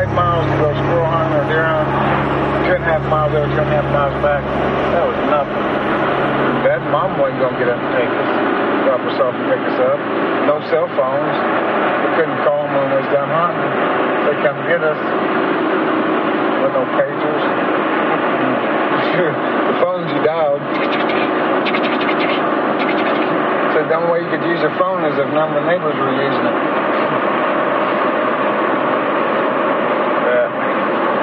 5 miles to go squirrel hunting or deer hunting. 2.5 miles there, 2.5 miles back. That was nothing. Dad and Mom wasn't going to get up and take us, drop us off and pick us up. No cell phones. We couldn't call them when we was done hunting. They come get us. With no pagers. The phones you dialed. So the only way you could use your phone is if none of the neighbors were using it.